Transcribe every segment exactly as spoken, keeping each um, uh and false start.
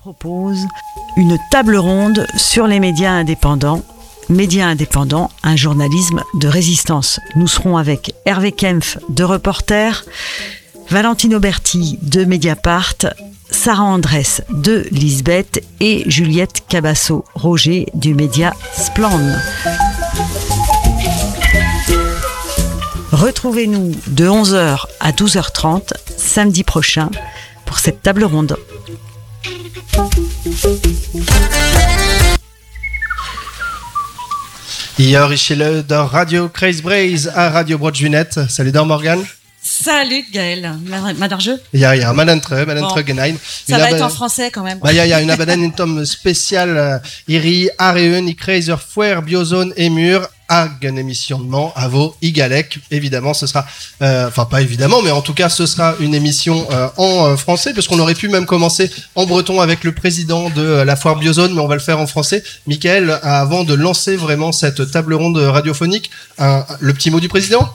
propose une table ronde sur les médias indépendants. Médias indépendants, un journalisme de résistance. Nous serons avec Hervé Kempf de Reporter, Valentine Auberti de Mediapart, Sarah Andrès de Lisbeth et Juliette Cabasso-Roger du média Splan. Retrouvez-nous de onze heures à douze heures trente samedi prochain pour cette table ronde. Hier, Richelle de Radio Crazy Braze à Radio Broadjunet. Salut dans Morgan. Salut Gaël, Madarjeu. Il y a, il y a Madantre, Madantre Genein. Ça va être en français quand même. Bah, il y a, il y a une abadan une tome spéciale, Iri, Areun, Ikreiser, Fouer, Biozone, Emur, Ag, un émissionnement, à vos Igalek. Évidemment, ce sera, euh, enfin, pas évidemment, mais en tout cas, ce sera une émission euh, en euh, français, parce qu'on aurait pu même commencer en breton avec le président de euh, la foire Biozone, mais on va le faire en français. Michael, avant de lancer vraiment cette table ronde radiophonique, un, le petit mot du président?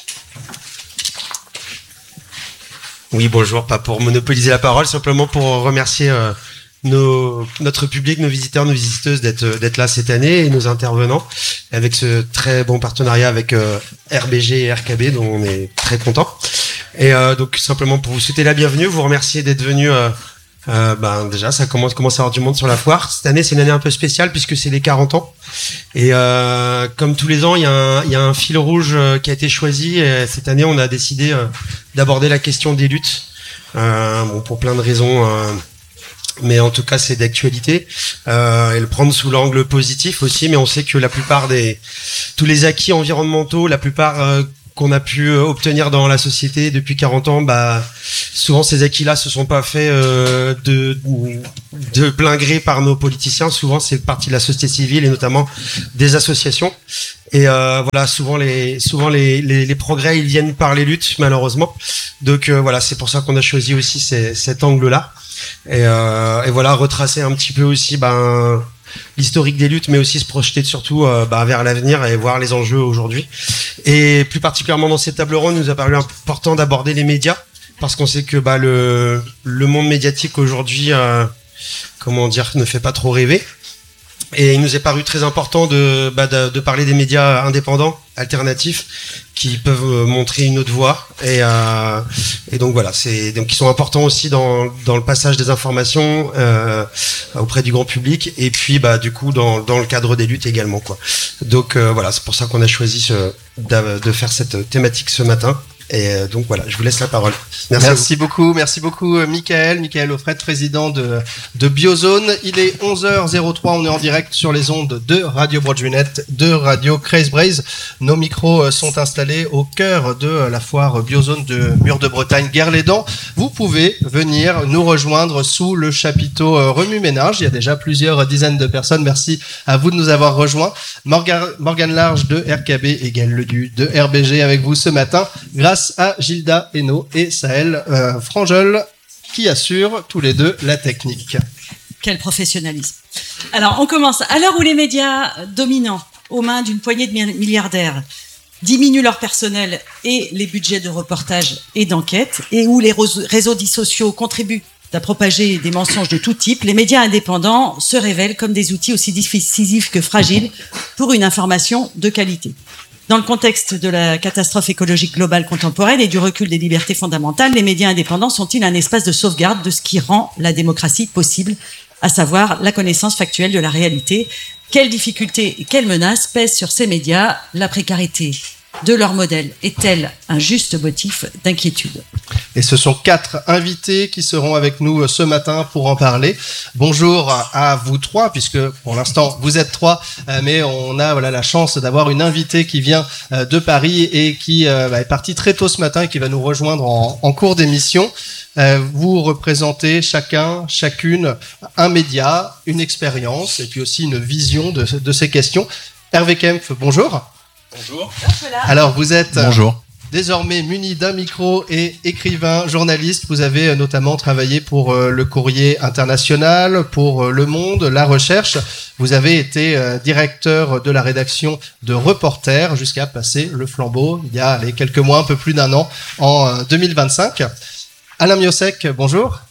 Oui, bonjour, pas pour monopoliser la parole, simplement pour remercier euh, nos, notre public, nos visiteurs, nos visiteuses d'être d'être là cette année et nos intervenants avec ce très bon partenariat avec euh, R B G et R K B dont on est très content. Et euh, donc simplement pour vous souhaiter la bienvenue, vous remercier d'être venus. Euh, euh, ben déjà, ça commence commence à avoir du monde sur la foire. Cette année, c'est une année un peu spéciale puisque c'est les quarante ans. Et euh, comme tous les ans, il y a un il y a un fil rouge euh, qui a été choisi. Et cette année, on a décidé euh, d'aborder la question des luttes. Euh, bon, pour plein de raisons. Euh, mais en tout cas, c'est d'actualité. Euh, et le prendre sous l'angle positif aussi. Mais on sait que la plupart des tous les acquis environnementaux, la plupart euh, qu'on a pu obtenir dans la société depuis quarante ans, bah souvent ces acquis-là se sont pas faits euh, de de plein gré par nos politiciens. Souvent, c'est partie de la société civile et notamment des associations. Et euh, voilà, souvent les souvent les, les les progrès ils viennent par les luttes, malheureusement. Donc euh, voilà, c'est pour ça qu'on a choisi aussi ces, cet angle-là. Et, euh, et voilà, retracer un petit peu aussi ben l'historique des luttes, mais aussi se projeter surtout euh, bah, vers l'avenir et voir les enjeux aujourd'hui. Et plus particulièrement dans cette table ronde, il nous a paru important d'aborder les médias, parce qu'on sait que bah, le, le monde médiatique aujourd'hui, euh, comment dire, ne fait pas trop rêver. Et il nous est paru très important de, bah, de, de parler des médias indépendants, alternatifs, qui peuvent montrer une autre voie. Et, euh, et donc voilà, c'est donc ils sont importants aussi dans dans le passage des informations euh, auprès du grand public. Et puis bah du coup dans dans le cadre des luttes également quoi. Donc euh, voilà, c'est pour ça qu'on a choisi ce, de, de faire cette thématique ce matin. Et donc voilà, je vous laisse la parole. Merci, merci beaucoup, merci beaucoup Michael, Michael Offred, président de, de Biozone. Il est onze heures zéro trois, on est en direct sur les ondes de Radio Broadjunet, de Radio Crazy Braze. Nos micros sont installés au cœur de la foire Biozone de Mur de Bretagne, Guerre-les-Dents. Vous pouvez venir nous rejoindre sous le chapiteau Remue-Ménage. Il y a déjà plusieurs dizaines de personnes. Merci à vous de nous avoir rejoints. Morgan, Morgan Large de R K B et Gaël Ledu de R B G avec vous ce matin. Grâce à Gilda Hainaut et Sahel euh, Frangel qui assurent tous les deux la technique. Quel professionnalisme. Alors on commence. À l'heure où les médias dominants aux mains d'une poignée de milliardaires diminuent leur personnel et les budgets de reportage et d'enquête, et où les réseaux dits sociaux contribuent à propager des mensonges de tout type, les médias indépendants se révèlent comme des outils aussi décisifs que fragiles pour une information de qualité. Dans le contexte de la catastrophe écologique globale contemporaine et du recul des libertés fondamentales, les médias indépendants sont-ils un espace de sauvegarde de ce qui rend la démocratie possible, à savoir la connaissance factuelle de la réalité? Quelles difficultés et quelles menaces pèsent sur ces médias? La précarité de leur modèle est-elle un juste motif d'inquiétude? Et ce sont quatre invités qui seront avec nous ce matin pour en parler. Bonjour à vous trois, puisque pour l'instant vous êtes trois, mais on a voilà la chance d'avoir une invitée qui vient de Paris et qui est partie très tôt ce matin et qui va nous rejoindre en, en cours d'émission. Vous représentez chacun, chacune un média, une expérience et puis aussi une vision de, de ces questions. Hervé Kempf, bonjour. Bonjour. Alors vous êtes Bonjour. désormais muni d'un micro et écrivain, journaliste. Vous avez notamment travaillé pour le Courrier International, pour Le Monde, La Recherche. Vous avez été directeur de la rédaction de Reporter jusqu'à passer le flambeau il y a les quelques mois, un peu plus d'un an, en deux mille vingt-cinq. Alain Miossec, bonjour.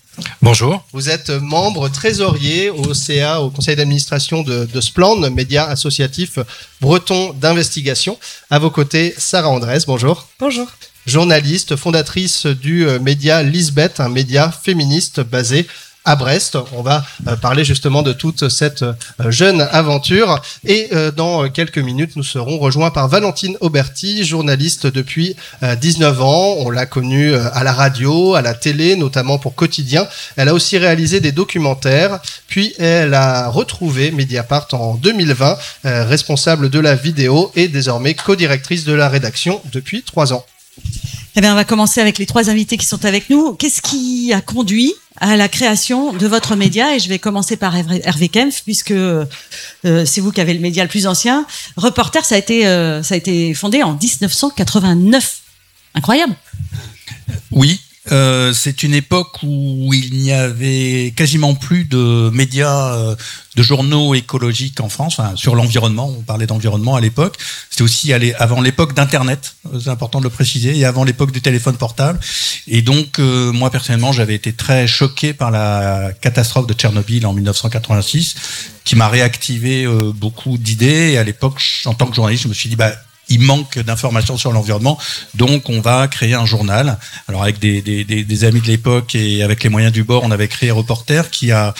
Bonjour. Vous êtes membre trésorier au C A, au conseil d'administration de, de Splend, média associatif breton d'investigation. À vos côtés, Sarah Andrès, bonjour. Bonjour. Journaliste, fondatrice du média Lisbeth, un média féministe basé à Brest. On va euh, parler justement de toute cette euh, jeune aventure. Et euh, dans quelques minutes, nous serons rejoints par Valentine Auberti, journaliste depuis euh, dix-neuf ans. On l'a connue euh, à la radio, à la télé, notamment pour Quotidien. Elle a aussi réalisé des documentaires. Puis elle a retrouvé Mediapart en deux mille vingt, euh, responsable de la vidéo et désormais co-directrice de la rédaction depuis trois ans. Eh bien, on va commencer avec les trois invités qui sont avec nous. Qu'est-ce qui a conduit à la création de votre média? Et je vais commencer par Hervé Kempf, puisque euh, c'est vous qui avez le média le plus ancien. Reporter, ça a été, euh, ça a été fondé en dix-neuf cent quatre-vingt-neuf. Incroyable. Oui, euh, c'est une époque où il n'y avait quasiment plus de médias, euh, de journaux écologiques en France, enfin, sur l'environnement. On parlait d'environnement à l'époque. C'était aussi avant l'époque d'Internet, c'est important de le préciser, et avant l'époque du téléphone portable. Et donc, euh, moi personnellement, j'avais été très choqué par la catastrophe de Tchernobyl en dix-neuf cent quatre-vingt-six, qui m'a réactivé euh, beaucoup d'idées. Et à l'époque, en tant que journaliste, je me suis dit, bah, il manque d'informations sur l'environnement, donc on va créer un journal. Alors avec des, des, des, des amis de l'époque et avec les moyens du bord, on avait créé Reporter, qui a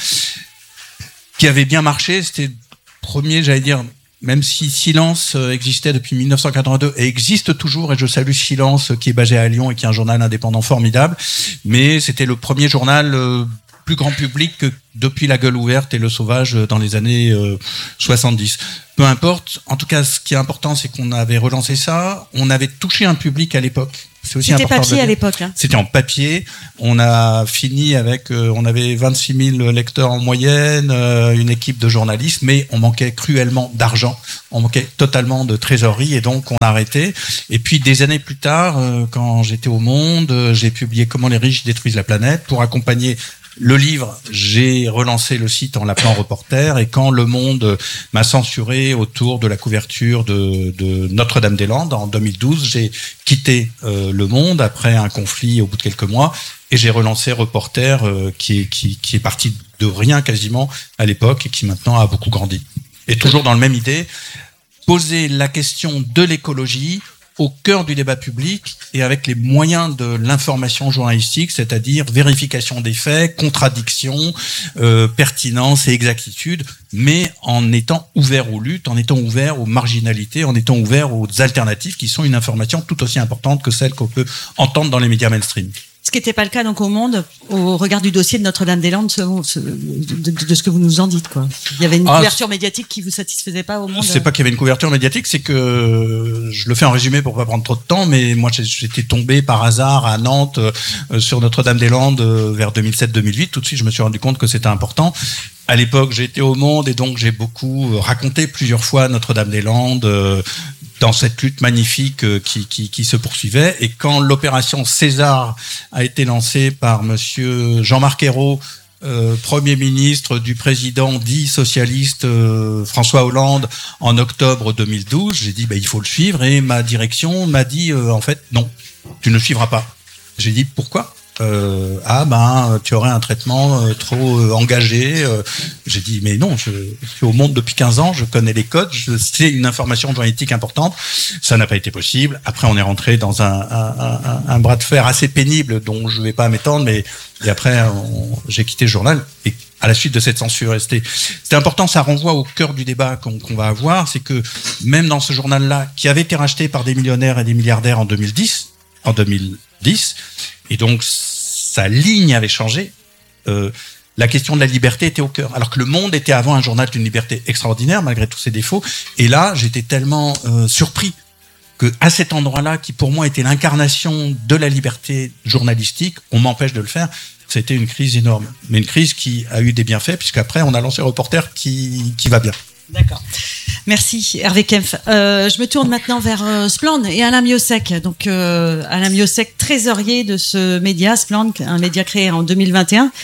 qui avait bien marché. C'était le premier, j'allais dire, même si Silence existait depuis dix-neuf cent quatre-vingt-deux et existe toujours, et je salue Silence qui est basé à Lyon et qui est un journal indépendant formidable, mais c'était le premier journal euh, plus grand public que depuis La Gueule ouverte et Le Sauvage dans les années euh, soixante-dix. Peu importe. En tout cas, ce qui est important, c'est qu'on avait relancé ça. On avait touché un public à l'époque. C'est aussi C'était important. papier à l'époque. Hein. C'était en papier. On a fini avec, euh, on avait vingt-six mille lecteurs en moyenne, euh, une équipe de journalistes, mais on manquait cruellement d'argent. On manquait totalement de trésorerie et donc on a arrêté. Et puis des années plus tard, euh, quand j'étais au Monde, euh, j'ai publié Comment les riches détruisent la planète pour accompagner le livre. J'ai relancé le site en l'appelant Reporter, et quand Le Monde m'a censuré autour de la couverture de, de Notre-Dame-des-Landes en deux mille douze, j'ai quitté euh, Le Monde après un conflit au bout de quelques mois, et j'ai relancé Reporter euh, qui, est, qui, qui est parti de rien quasiment à l'époque et qui maintenant a beaucoup grandi. Et toujours dans la même idée, poser la question de l'écologie au cœur du débat public et avec les moyens de l'information journalistique, c'est-à-dire vérification des faits, contradiction, euh, pertinence et exactitude, mais en étant ouvert aux luttes, en étant ouvert aux marginalités, en étant ouvert aux alternatives qui sont une information tout aussi importante que celle qu'on peut entendre dans les médias mainstream. Ce qui n'était pas le cas donc au Monde, au regard du dossier de Notre-Dame-des-Landes, ce, ce, de, de, de ce que vous nous en dites, quoi. Il y avait une ah, couverture médiatique qui vous satisfaisait pas au Monde. C'est pas qu'il y avait une couverture médiatique, c'est que je le fais en résumé pour pas prendre trop de temps, mais moi j'étais tombé par hasard à Nantes euh, sur Notre-Dame-des-Landes euh, vers deux mille sept deux mille huit. Tout de suite, je me suis rendu compte que c'était important. À l'époque, j'étais au Monde et donc j'ai beaucoup raconté plusieurs fois Notre-Dame-des-Landes. Euh, dans cette lutte magnifique qui, qui, qui se poursuivait. Et quand l'opération César a été lancée par monsieur Jean-Marc Ayrault, euh, Premier ministre du président dit socialiste euh, François Hollande en octobre deux mille douze, j'ai dit bah, il faut le suivre, et ma direction m'a dit euh, en fait non, tu ne le suivras pas. J'ai dit pourquoi ? Euh, ah ben tu aurais un traitement euh, trop euh, engagé. Euh, j'ai dit mais non, je, je suis au Monde depuis quinze ans, je connais les codes, je, c'est une information journalistique importante. Ça n'a pas été possible. Après on est rentré dans un, un, un, un bras de fer assez pénible dont je ne vais pas m'étendre, mais et après on, j'ai quitté le journal et à la suite de cette censure. Et c'était, c'était important, ça renvoie au cœur du débat qu'on, qu'on va avoir, c'est que même dans ce journal-là, qui avait été racheté par des millionnaires et des milliardaires en deux mille dix, en deux mille dix, et donc sa ligne avait changé, euh, la question de la liberté était au cœur. Alors que Le Monde était avant un journal d'une liberté extraordinaire, malgré tous ses défauts. Et là, j'étais tellement euh, surpris que à cet endroit-là, qui pour moi était l'incarnation de la liberté journalistique, on m'empêche de le faire. C'était une crise énorme. Mais une crise qui a eu des bienfaits, puisqu'après, on a lancé Reporter qui, qui va bien. D'accord. Merci Hervé Kempf. Euh, je me tourne maintenant vers euh, Splend et Alain Miossec. Donc euh, Alain Miossec, trésorier de ce média Splend, un média créé en deux mille vingt et un.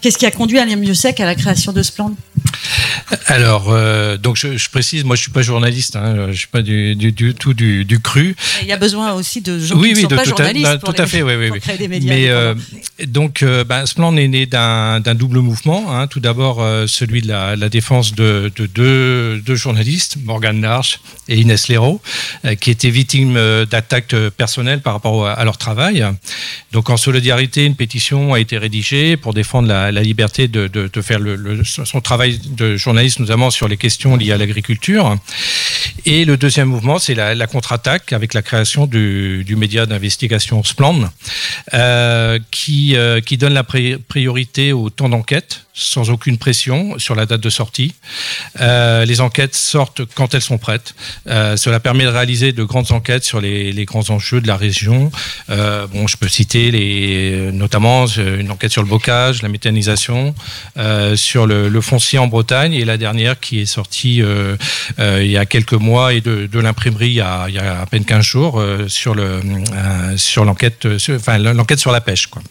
Qu'est-ce qui a conduit Alain Miossec à la création de Splend ? Alors, euh, donc je, je précise, moi je suis pas journaliste, hein, je suis pas du, du, du tout du, du cru. Il y a besoin aussi de gens oui, qui ne oui, sont de, pas tout journalistes à, pour, tout à les, fait, oui, oui, pour oui. créer des médias. Mais euh, donc, euh, ben, Splend est né d'un, d'un double mouvement. Hein. Tout d'abord, euh, celui de la, la défense de, de deux, deux journalistes, Morgane Larche et Inès Léraud, euh, qui étaient victimes euh, d'attaques personnelles par rapport à, à leur travail. Donc, en solidarité, une pétition a été rédigée pour défendre la, la liberté de, de, de faire le, le, son travail de journaliste, notamment sur les questions liées à l'agriculture. Et le deuxième mouvement, c'est la, la contre-attaque avec la création du, du média d'investigation Splend, euh, qui, euh, qui donne la pri- priorité au temps d'enquête, sans aucune pression sur la date de sortie. Euh, les enquêtes sortent quand elles sont prêtes. Euh, cela permet de réaliser de grandes enquêtes sur les, les grands enjeux de la région. Euh, bon, je peux citer les, notamment une enquête sur le bocage, la méthanisation, euh, sur le, le foncier en Bretagne, et la dernière qui est sortie euh, euh, il y a quelques mois et de, de l'imprimerie il y, a, il y a à peine quinze jours euh, sur, le, euh, sur l'enquête, sur, enfin, l'enquête sur la pêche, quoi.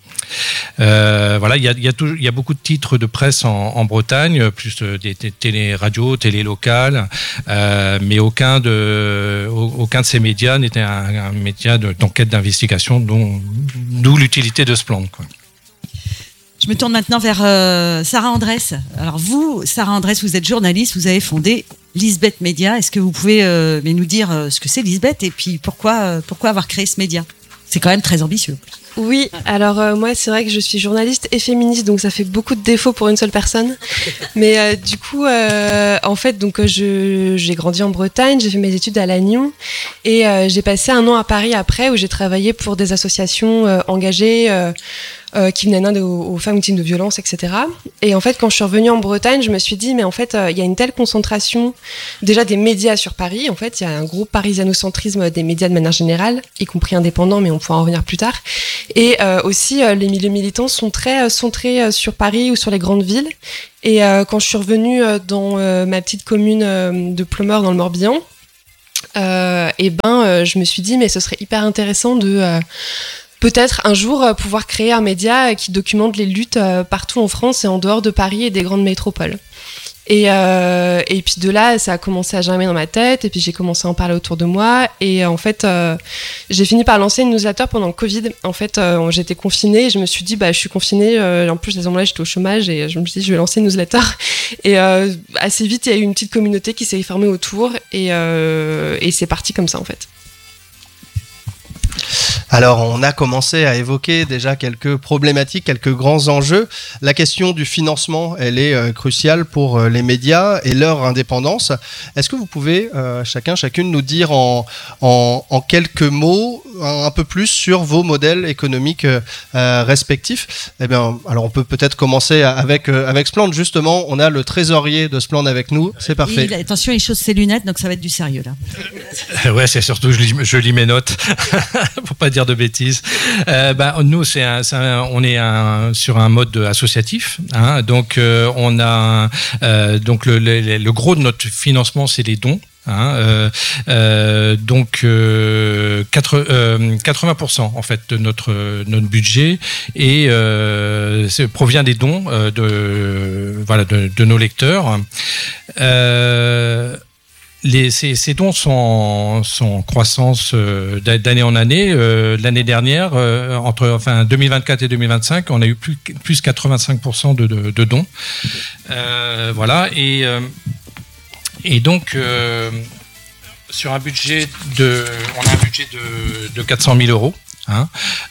Euh, voilà, il y a, il y a tout, il y a beaucoup de titres de presse en, en Bretagne, plus des, des télé-radios, télé locales, euh, mais aucun de, aucun de ces médias n'était un, un média de, d'enquête d'investigation, dont, d'où l'utilité de Splend, quoi. Je me tourne maintenant vers euh, Sarah Andrès. Alors vous, Sarah Andrès, vous êtes journaliste, vous avez fondé Lisbeth Média. Est-ce que vous pouvez euh, mais nous dire euh, ce que c'est Lisbeth et puis pourquoi, euh, pourquoi avoir créé ce média ? C'est quand même très ambitieux. Oui, alors euh, moi c'est vrai que je suis journaliste et féministe, donc ça fait beaucoup de défauts pour une seule personne. Mais euh, du coup, euh, en fait, donc je j'ai grandi en Bretagne, j'ai fait mes études à Lannion et euh, j'ai passé un an à Paris après où j'ai travaillé pour des associations euh, engagées euh, euh, qui venaient en aide aux, aux femmes victimes de violences, et cetera. Et en fait, quand je suis revenue en Bretagne, je me suis dit mais en fait, il euh, y a une telle concentration déjà des médias sur Paris. En fait, il y a un gros parisianocentrisme des médias de manière générale, y compris indépendants, mais on pourra en revenir plus tard. Et euh, aussi, euh, les milieux militants sont très euh, centrés euh, sur Paris ou sur les grandes villes. Et euh, quand je suis revenue euh, dans euh, ma petite commune euh, de Pleumeur, dans le Morbihan, euh, et ben, euh, je me suis dit, mais ce serait hyper intéressant de euh, peut-être un jour euh, pouvoir créer un média qui documente les luttes euh, partout en France et en dehors de Paris et des grandes métropoles. Et, euh, et puis de là, ça a commencé à germer dans ma tête, et puis j'ai commencé à en parler autour de moi, et en fait, euh, j'ai fini par lancer une newsletter pendant le Covid. En fait, euh, j'étais confinée, et je me suis dit, bah, je suis confinée, euh, en plus, à ce moment-là, j'étais au chômage, et je me suis dit, je vais lancer une newsletter. Et euh, assez vite, il y a eu une petite communauté qui s'est formée autour, et, euh, et c'est parti comme ça, en fait. Alors, on a commencé à évoquer déjà quelques problématiques, quelques grands enjeux. La question du financement, elle est euh, cruciale pour euh, les médias et leur indépendance. Est-ce que vous pouvez, euh, chacun, chacune, nous dire en, en, en quelques mots un, un peu plus sur vos modèles économiques euh, respectifs ? Eh bien, alors on peut peut-être commencer avec, euh, avec Splend. Justement, on a le trésorier de Splend avec nous. C'est parfait. Il, attention, il chausse ses lunettes, donc ça va être du sérieux là. Ouais, c'est surtout je lis, je lis mes notes pour pas dire de bêtises. Euh, bah, nous, c'est un, c'est un, on est un, sur un mode associatif, hein, donc euh, on a euh, donc le, le, le gros de notre financement, c'est les dons. Hein, euh, euh, donc euh, quatre, euh, quatre-vingts pour cent en fait de notre notre budget et euh, provient des dons euh, de voilà de, de nos lecteurs. Euh, Les, ces, ces dons sont en, sont en croissance euh, d'année en année. Euh, l'année dernière, euh, entre enfin deux mille vingt-quatre et deux mille vingt-cinq, on a eu plus plus quatre-vingt-cinq pour cent de, de, de dons. Euh, voilà et euh, et donc euh, sur un budget de, on a un budget de, de quatre cent mille euros. Hein.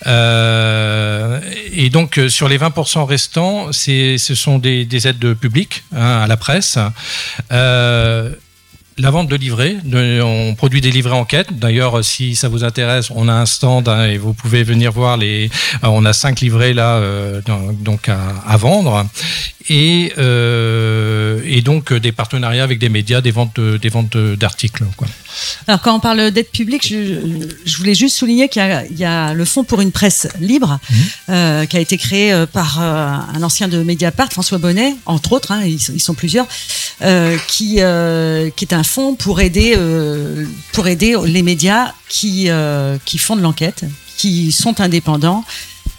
Euh, et donc sur les vingt pour cent restants, c'est, ce sont des, des aides publiques hein, à la presse. Euh, La vente de livrets, de, on produit des livrets enquête. D'ailleurs, si ça vous intéresse, on a un stand hein, et vous pouvez venir voir les. Euh, on a cinq livrets là, euh, donc à, à vendre. Et, euh, et donc des partenariats avec des médias, des ventes, de, des ventes d'articles. Quoi. Alors quand on parle d'aide publique, je, je voulais juste souligner qu'il y a, il y a le Fonds pour une presse libre, mmh. euh, qui a été créé par euh, un ancien de Mediapart, François Bonnet, entre autres, hein, ils, ils sont plusieurs, euh, qui, euh, qui est un fonds pour aider, euh, pour aider les médias qui, euh, qui font de l'enquête, qui sont indépendants,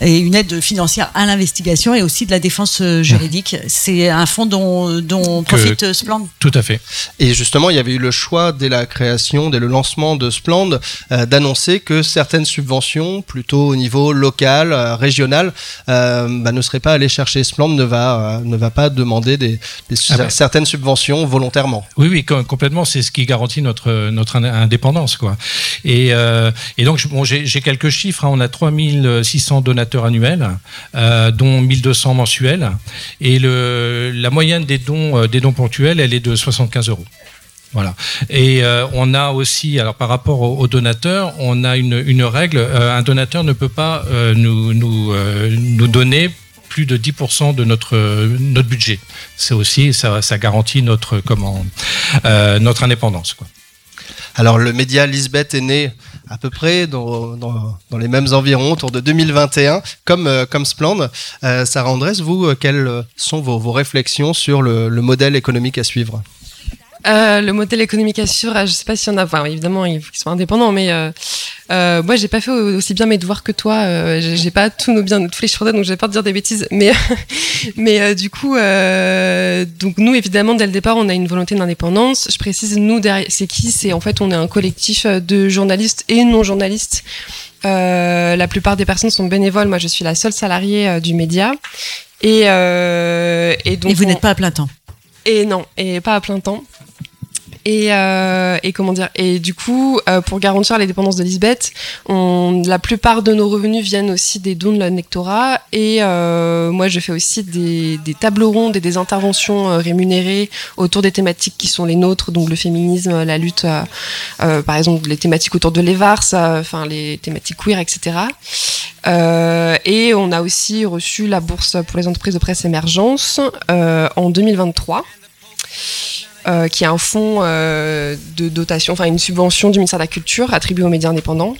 et une aide financière à l'investigation et aussi de la défense juridique. C'est un fonds dont, dont profite que, Splend. Tout à fait. Et justement, il y avait eu le choix dès la création, dès le lancement de Splend, euh, d'annoncer que certaines subventions, plutôt au niveau local, euh, régional, euh, bah, ne seraient pas allées chercher. Splend ne va, euh, ne va pas demander des, des ah bah. certaines subventions volontairement. Oui, oui, complètement. C'est ce qui garantit notre, notre indépendance, quoi. Et, euh, et donc, bon, j'ai, j'ai quelques chiffres. Hein. On a trois mille six cents donateurs annuels, euh, dont mille deux cents mensuels. Et le, la moyenne des dons, euh, des dons ponctuels, elle est de soixante-quinze euros. Voilà. Et euh, on a aussi, alors par rapport aux, aux donateurs, on a une, une règle. Euh, un donateur ne peut pas euh, nous, nous, euh, nous donner plus de dix pour cent de notre, notre budget. C'est aussi, ça, ça garantit notre, comment, euh, notre indépendance, quoi. Alors, le média Lisbeth est né à peu près dans, dans, dans les mêmes environs, autour de deux mille vingt et un, comme, euh, comme Splend. Euh, Sarah Andrès, vous, euh, quelles sont vos, vos réflexions sur le, le modèle économique à suivre ? Euh, le modèle économique à suivre, je sais pas s'il y en a. Enfin, évidemment, il faut qu'ils soient indépendants, mais euh, euh, moi, j'ai pas fait aussi bien mes devoirs que toi. Euh, j'ai, j'ai pas tous nos biens, tous les chiffres, donc j'ai peur de dire des bêtises. Mais, mais euh, du coup, euh, donc nous, évidemment, dès le départ, on a une volonté d'indépendance. Je précise, nous, derrière, c'est qui ? C'est en fait, on est un collectif de journalistes et non journalistes. Euh, la plupart des personnes sont bénévoles. Moi, je suis la seule salariée euh, du média. Et, euh, et donc. Et vous on... n'êtes pas à plein temps. Et non, et pas à plein temps. Et, euh, et comment dire et du coup euh, pour garantir l'indépendance de Lisbeth, on, la plupart de nos revenus viennent aussi des dons de la Nectora et euh, moi je fais aussi des, des tables rondes et des interventions euh, rémunérées autour des thématiques qui sont les nôtres, donc le féminisme, la lutte euh, euh, par exemple les thématiques autour de l'Evars, enfin euh, les thématiques queer, etc. Euh, et on a aussi reçu la bourse pour les entreprises de presse émergence euh, en deux mille vingt-trois. Euh, qui est un fonds euh, de dotation, enfin une subvention du ministère de la Culture attribuée aux médias indépendants.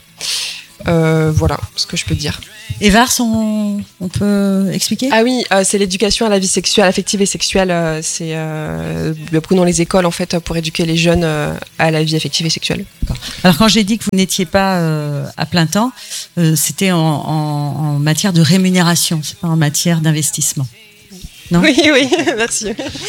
Euh, voilà ce que je peux dire. Evars, on, on peut expliquer ? Ah oui, euh, c'est l'éducation à la vie sexuelle, affective et sexuelle. Euh, c'est euh, beaucoup dans les écoles en fait pour éduquer les jeunes euh, à la vie affective et sexuelle. Alors quand j'ai dit que vous n'étiez pas euh, à plein temps, euh, c'était en, en, en matière de rémunération, c'est pas en matière d'investissement. Non ? Oui, oui, merci.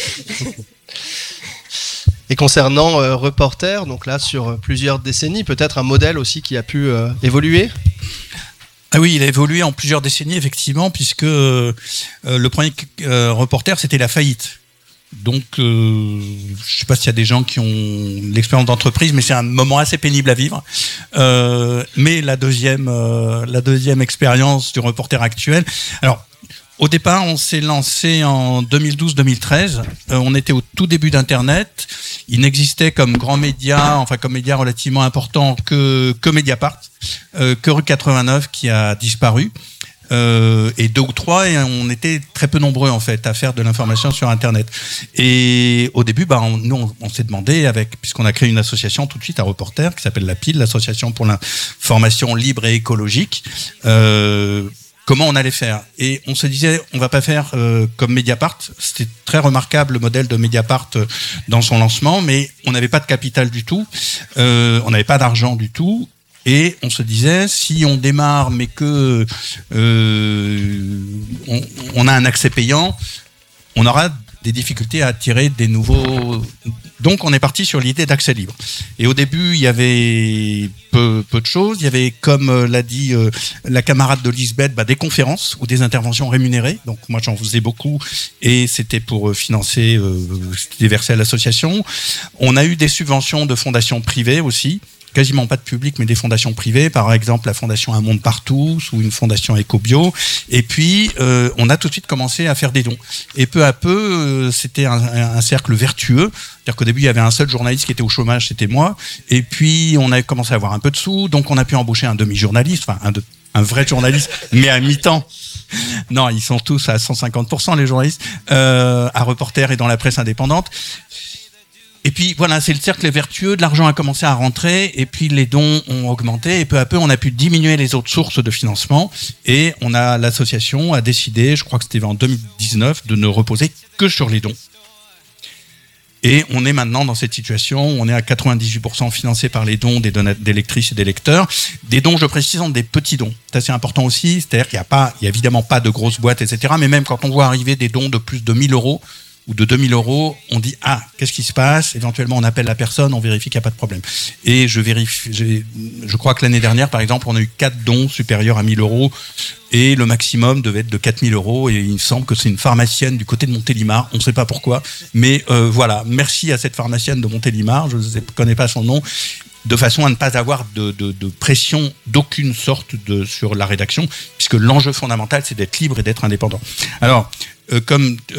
Et concernant euh, Reporter, donc là sur plusieurs décennies, peut-être un modèle aussi qui a pu euh, évoluer ? Ah oui, il a évolué en plusieurs décennies, effectivement, puisque euh, le premier euh, Reporter, c'était la faillite. Donc, euh, je ne sais pas s'il y a des gens qui ont l'expérience d'entreprise, mais c'est un moment assez pénible à vivre. Euh, mais la deuxième, euh, la deuxième expérience du Reporter actuel... Alors, au départ, on s'est lancé en deux mille douze deux mille treize. Euh, on était au tout début d'Internet. Il n'existait comme grand média, enfin comme média relativement important, que, que Mediapart, euh, que Rue quatre-vingt-neuf qui a disparu. Euh, et deux ou trois, et on était très peu nombreux en fait à faire de l'information sur Internet. Et au début, bah, on, nous, on, on s'est demandé, avec, puisqu'on a créé une association tout de suite à Reporter qui s'appelle la P I L, l'association pour l'information libre et écologique. Euh, Comment on allait faire ? Et on se disait, on va pas faire euh, comme Mediapart. C'était très remarquable le modèle de Mediapart euh, dans son lancement, mais on n'avait pas de capital du tout, euh, on n'avait pas d'argent du tout. Et on se disait, si on démarre, mais que euh, on, on a un accès payant, on aura des difficultés à attirer des nouveaux... Donc on est parti sur l'idée d'accès libre. Et au début, il y avait peu, peu de choses. Il y avait, comme l'a dit euh, la camarade de Lisbeth, bah, des conférences ou des interventions rémunérées. Donc moi, j'en faisais beaucoup et c'était pour financer, euh, c'était versé à l'association. On a eu des subventions de fondations privées aussi. Quasiment pas de public, mais des fondations privées, par exemple la fondation Un Monde Partout ou une fondation Ecobio. Et puis, euh, on a tout de suite commencé à faire des dons. Et peu à peu, euh, c'était un, un cercle vertueux. C'est-à-dire qu'au début, il y avait un seul journaliste qui était au chômage, c'était moi. Et puis, on a commencé à avoir un peu de sous, donc on a pu embaucher un demi-journaliste, enfin un, de, un vrai journaliste, mais à mi-temps. Non, ils sont tous à cent cinquante pour cent les journalistes, euh, à Reporter et dans la presse indépendante. Et puis voilà, c'est le cercle vertueux, de l'argent a commencé à rentrer et puis les dons ont augmenté et peu à peu on a pu diminuer les autres sources de financement et on a l'association a décidé, je crois que c'était en deux mille dix-neuf, de ne reposer que sur les dons. Et on est maintenant dans cette situation où on est à quatre-vingt-dix-huit pour cent financé par les dons des, dona- des lectrices et des lecteurs. Des dons, je précise, sont des petits dons. C'est assez important aussi, c'est-à-dire qu'il n'y a pas, il y a évidemment pas de grosses boîtes, et cetera. Mais même quand on voit arriver des dons de plus de mille euros, ou de deux mille euros, on dit ah, qu'est-ce qui se passe? Éventuellement, on appelle la personne, on vérifie qu'il n'y a pas de problème. Et je vérifie, j'ai, je crois que l'année dernière, par exemple, on a eu quatre dons supérieurs à mille euros et le maximum devait être de quatre mille euros. Et il me semble que c'est une pharmacienne du côté de Montélimar. On ne sait pas pourquoi, mais euh, voilà. Merci à cette pharmacienne de Montélimar. Je ne connais pas son nom. De façon à ne pas avoir de, de, de pression d'aucune sorte de, sur la rédaction, puisque l'enjeu fondamental, c'est d'être libre et d'être indépendant. Alors, euh, comme euh,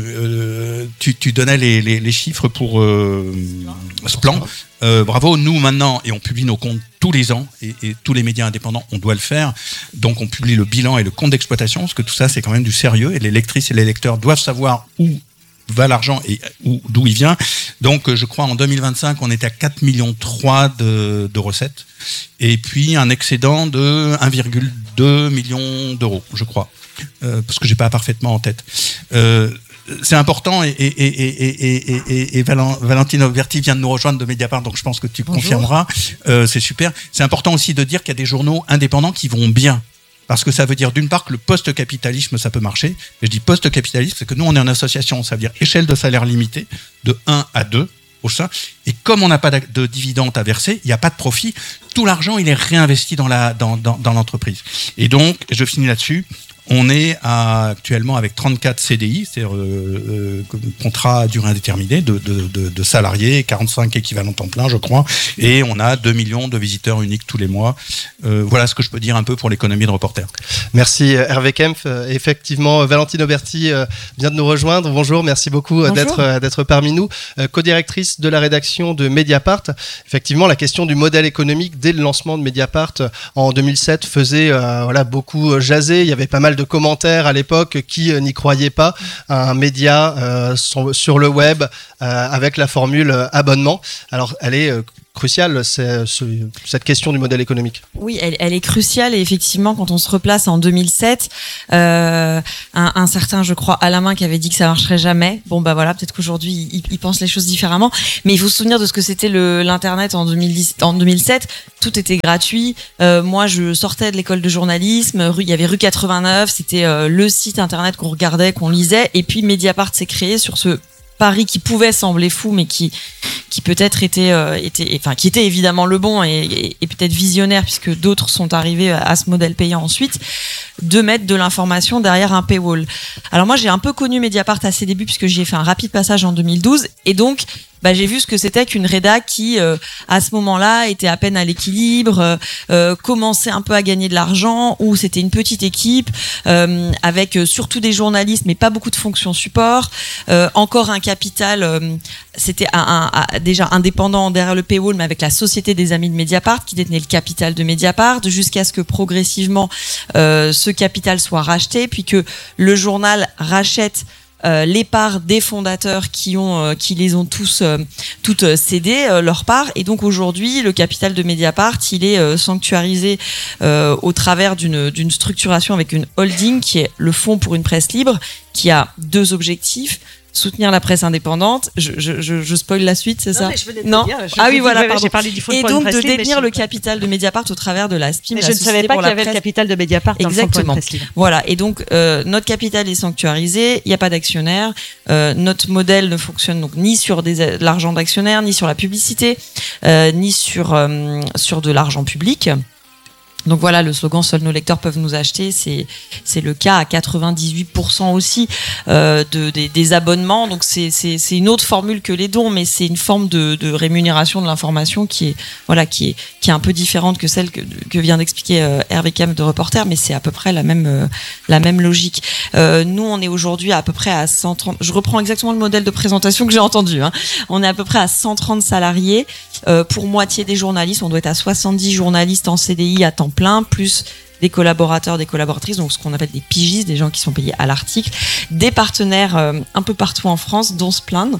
euh, tu, tu donnais les, les, les chiffres pour euh, ce plan, euh, bravo, nous maintenant, et on publie nos comptes tous les ans, et, et tous les médias indépendants, on doit le faire, donc on publie le bilan et le compte d'exploitation, parce que tout ça, c'est quand même du sérieux, et les lectrices et les lecteurs doivent savoir où va l'argent et où, d'où il vient. Donc, je crois en deux mille vingt-cinq, on était à quatre virgule trois millions de, de recettes et puis un excédent de un virgule deux million d'euros, je crois, euh, parce que j'ai pas parfaitement en tête. Euh, c'est important et, et, et, et, et, et, et Valentine Auberti vient de nous rejoindre de Mediapart, donc je pense que tu Bonjour. confirmeras. Euh, c'est super. C'est important aussi de dire qu'il y a des journaux indépendants qui vont bien. Parce que ça veut dire d'une part que le post-capitalisme, ça peut marcher. Et je dis post-capitalisme, c'est que nous, on est en association, ça veut dire échelle de salaire limitée, de un à deux au sein. Et comme on n'a pas de dividendes à verser, il n'y a pas de profit. Tout l'argent, il est réinvesti dans, la, dans, dans, dans l'entreprise. Et donc, je finis là-dessus. On est à, actuellement avec trente-quatre C D I, c'est-à-dire euh, euh, contrat à durée indéterminée de, de, de, de salariés, quarante-cinq équivalents temps plein, je crois, et on a deux millions de visiteurs uniques tous les mois. Euh, voilà ce que je peux dire un peu pour l'économie de Reporter. Merci Hervé Kempf. Effectivement, Valentine Auberti vient de nous rejoindre. Bonjour, merci beaucoup Bonjour. d'être d'être parmi nous. Co-directrice de la rédaction de Mediapart. Effectivement, la question du modèle économique dès le lancement de Mediapart en deux mille sept faisait euh, voilà beaucoup jaser. Il y avait pas mal de commentaires à l'époque qui euh, n'y croyaient pas à un média euh, sur, sur le web euh, avec la formule euh, abonnement. Alors, elle est euh, cruciale, c'est, ce, cette question du modèle économique. Oui, elle, elle est cruciale et effectivement, quand on se replace en deux mille sept, euh, un, un certain, je crois, Alain qui avait dit que ça marcherait jamais. Bon, bah voilà, peut-être qu'aujourd'hui, il, il pense les choses différemment. Mais il faut se souvenir de ce que c'était le, l'Internet en deux mille dix, en deux mille sept. Tout était gratuit. Euh, moi, je sortais de l'école de journalisme. Rue, il y avait Rue quatre-vingt-neuf. C'était euh, le site Internet qu'on regardait, qu'on lisait. Et puis, Mediapart s'est créé sur ce pari qui pouvait sembler fou, mais qui qui peut-être était, euh, était, enfin qui était évidemment le bon et, et, et peut-être visionnaire puisque d'autres sont arrivés à ce modèle payant ensuite, de mettre de l'information derrière un paywall. Alors moi j'ai un peu connu Mediapart à ses débuts puisque j'y ai fait un rapide passage en deux mille douze et donc bah, j'ai vu ce que c'était qu'une rédac qui, euh, à ce moment-là, était à peine à l'équilibre, euh, euh, commençait un peu à gagner de l'argent, où c'était une petite équipe, euh, avec euh, surtout des journalistes, mais pas beaucoup de fonctions support, euh, encore un capital, euh, c'était un, un, un, déjà indépendant derrière le paywall, mais avec la Société des Amis de Mediapart, qui détenait le capital de Mediapart, jusqu'à ce que progressivement, euh, ce capital soit racheté, puis que le journal rachète Euh, les parts des fondateurs qui ont euh, qui les ont tous euh, toutes euh, cédé euh, leur part et donc aujourd'hui le capital de Mediapart il est euh, sanctuarisé euh, au travers d'une d'une structuration avec une holding qui est le Fonds pour une presse libre qui a deux objectifs: soutenir la presse indépendante. Je, je, je, je spoil la suite, c'est non, ça? Mais je venais de non. Dire, je ah oui, voilà. Ouais, pardon. J'ai parlé du fonds et pour donc une presse de libre, détenir le je... capital de Mediapart au travers de la S P I M. Mais je ne savais pas qu'il y avait le capital de Mediapart dans Exactement. le fonds pour une presse libre. Voilà. Et donc euh, notre capital est sanctuarisé. Il n'y a pas d'actionnaire. Euh, notre modèle ne fonctionne donc ni sur des, de l'argent d'actionnaire, ni sur la publicité, euh, ni sur euh, sur de l'argent public. Donc voilà, le slogan « Seuls nos lecteurs peuvent nous acheter », c'est c'est le cas à quatre-vingt-dix-huit pour cent aussi euh, de des, des abonnements. Donc c'est c'est c'est une autre formule que les dons, mais c'est une forme de de rémunération de l'information qui est voilà qui est qui est un peu différente que celle que que vient d'expliquer euh, Hervé Kempf de Reporter, mais c'est à peu près la même euh, la même logique. Euh, nous, on est aujourd'hui à, à peu près à cent trente. Je reprends exactement le modèle de présentation que j'ai entendu. Hein. On est à peu près à cent trente salariés euh, pour moitié des journalistes. On doit être à soixante-dix journalistes en C D I à temps plein, plus des collaborateurs, des collaboratrices, donc ce qu'on appelle des pigistes, des gens qui sont payés à l'article, des partenaires euh, un peu partout en France, dont Splendid.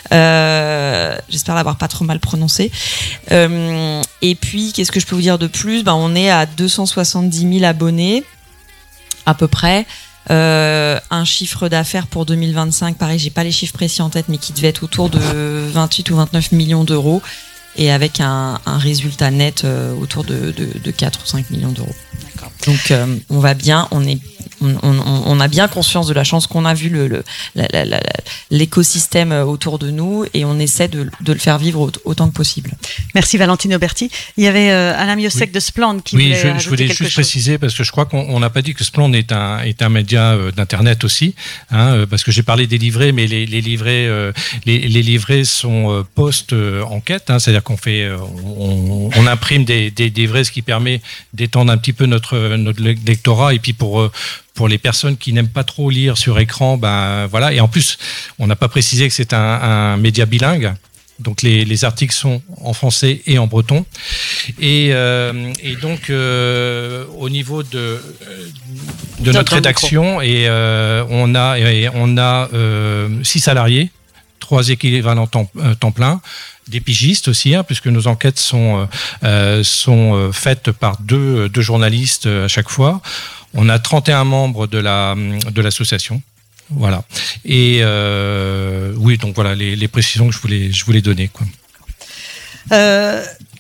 Euh, j'espère l'avoir pas trop mal prononcé. Euh, et puis, qu'est-ce que je peux vous dire de plus? Ben, on est à deux cent soixante-dix mille abonnés, à peu près. euh, un chiffre d'affaires pour deux mille vingt-cinq, pareil, j'ai pas les chiffres précis en tête, mais qui devait être autour de vingt-huit ou vingt-neuf millions d'euros, et avec un, un résultat net euh, autour de, de, de quatre ou cinq millions d'euros. D'accord. Donc euh, on va bien, on est On, on, on a bien conscience de la chance qu'on a vu le, le, la, la, la, l'écosystème autour de nous, et on essaie de, de le faire vivre autant que possible. Merci Valentine Auberti. Il y avait euh, Alain Miossec oui. de Splend qui oui, voulait je, ajouter je voulais quelque juste chose. préciser, parce que je crois qu'on n'a pas dit que Splend est un, est un média euh, d'internet aussi, hein, parce que j'ai parlé des livrets, mais les, les livrets, euh, les, les livrets sont euh, post-enquête, hein, c'est-à-dire qu'on fait, euh, on, on imprime des, des, des livrets, ce qui permet d'étendre un petit peu notre, notre lectorat, et puis pour euh, Pour les personnes qui n'aiment pas trop lire sur écran, ben voilà. Et en plus, on n'a pas précisé que c'est un, un média bilingue. Donc les, les articles sont en français et en breton. Et, euh, et donc euh, au niveau de, de notre rédaction, et euh, on a, et on a euh, six salariés, trois équivalents temps, euh, temps plein. Des pigistes aussi, hein, puisque nos enquêtes sont, euh, sont faites par deux, deux journalistes à chaque fois. On a trente et un membres de la de l'association, voilà. Et euh, oui, donc voilà les, les précisions que je voulais je voulais donner, quoi. Euh,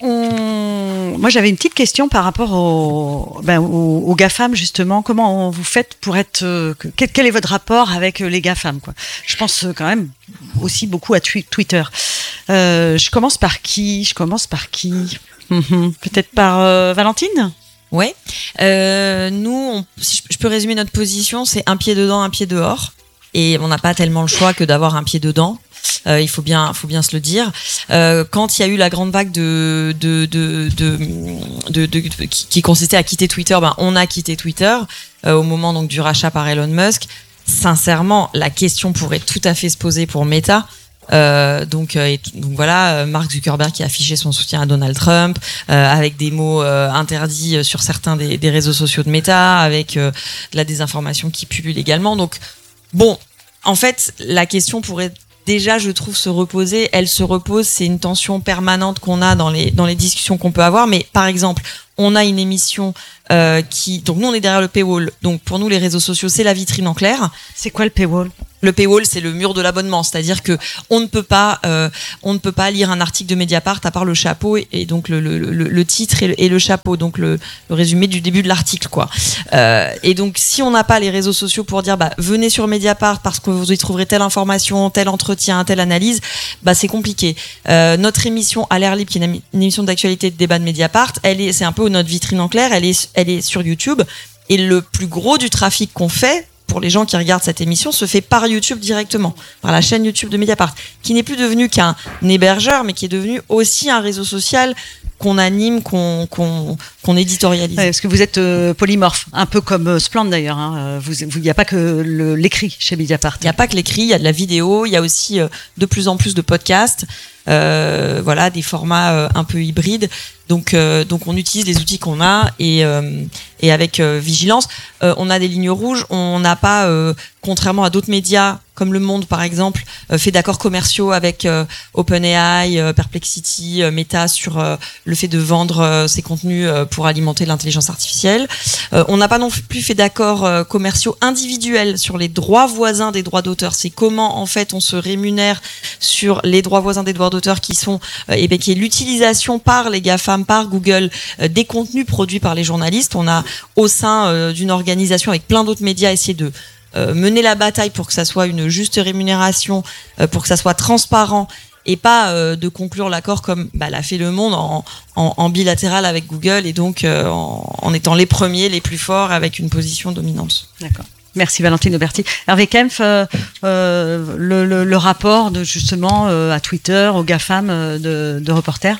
on... Moi, j'avais une petite question par rapport au, ben, au, au GAFAM, justement. Comment vous faites pour être... Euh, quel, quel est votre rapport avec les GAFAM, quoi? Je pense quand même aussi beaucoup à twi- Twitter. Euh, je commence par qui Je commence par qui mmh, Peut-être par euh, Valentine. Ouais. Euh, nous, on, si je peux résumer notre position, c'est un pied dedans, un pied dehors. Et on n'a pas tellement le choix que d'avoir un pied dedans. Euh, il faut bien, faut bien se le dire. Euh, quand il y a eu la grande vague de, de, de, de, de, de, de qui, qui consistait à quitter Twitter, ben on a quitté Twitter euh, au moment donc du rachat par Elon Musk. Sincèrement, la question pourrait tout à fait se poser pour Meta. Euh, donc, euh, et, donc voilà, Mark Zuckerberg qui a affiché son soutien à Donald Trump euh, avec des mots euh, interdits sur certains des, des réseaux sociaux de Meta, avec euh, de la désinformation qui pullule également. Donc bon, en fait, la question pourrait déjà, je trouve, se reposer. Elle se repose, c'est une tension permanente qu'on a dans les dans les discussions qu'on peut avoir. Mais par exemple, on a une émission euh, qui, donc nous on est derrière le paywall. Donc pour nous les réseaux sociaux c'est la vitrine en clair. C'est quoi le paywall ? Le paywall, c'est le mur de l'abonnement, c'est-à-dire que on ne peut pas, euh, on ne peut pas lire un article de Mediapart à part le chapeau et, et donc le, le, le, le titre et le, et le chapeau, donc le, le résumé du début de l'article, quoi. Euh, et donc, si on n'a pas les réseaux sociaux pour dire, bah, venez sur Mediapart parce que vous y trouverez telle information, tel entretien, telle analyse, bah, c'est compliqué. Euh, notre émission à l'air libre, qui est une, une émission d'actualité de débat de Mediapart, elle est, c'est un peu notre vitrine en clair. Elle est, elle est sur YouTube et le plus gros du trafic qu'on fait, pour les gens qui regardent cette émission, se fait par YouTube directement, par la chaîne YouTube de Mediapart, qui n'est plus devenu qu'un hébergeur, mais qui est devenu aussi un réseau social qu'on anime, qu'on, qu'on, qu'on éditorialise. Ouais, parce que vous êtes euh, polymorphe, un peu comme euh, Splend d'ailleurs. Hein. Il n'y a pas que le, l'écrit chez Mediapart. Il n'y a pas que l'écrit, il y a de la vidéo, il y a aussi euh, de plus en plus de podcasts, euh, voilà, des formats euh, un peu hybrides. Donc, euh, donc on utilise les outils qu'on a et, euh, et avec euh, vigilance. Euh, on a des lignes rouges. On n'a pas, euh, contrairement à d'autres médias comme Le Monde par exemple, euh, fait d'accords commerciaux avec euh, OpenAI, euh, Perplexity, euh, Meta sur euh, le fait de vendre euh, ses contenus euh, pour alimenter l'intelligence artificielle. Euh, on n'a pas non plus fait d'accords euh, commerciaux individuels sur les droits voisins des droits d'auteur. C'est comment en fait on se rémunère sur les droits voisins des droits d'auteur qui sont euh, et bien qui est l'utilisation par les GAFAM, par Google, euh, des contenus produits par les journalistes. On a au sein euh, d'une organisation avec plein d'autres médias essayé de euh, mener la bataille pour que ça soit une juste rémunération, euh, pour que ça soit transparent et pas euh, de conclure l'accord comme bah, l'a fait Le Monde en, en, en bilatéral avec Google et donc euh, en, en étant les premiers, les plus forts avec une position dominante. D'accord. Merci Valentine Auberti. Hervé Kempf, euh, euh, le, le, le rapport de justement euh, à Twitter, aux GAFAM euh, de, de reporters.